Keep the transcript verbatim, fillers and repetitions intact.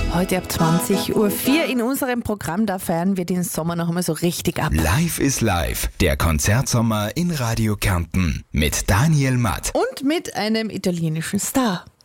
Heute ab zwanzig Uhr vier in unserem Programm, da feiern wir den Sommer noch einmal so richtig ab. Live ist live, der Konzertsommer in Radio Kärnten mit Daniel Matt. Und mit einem italienischen Star.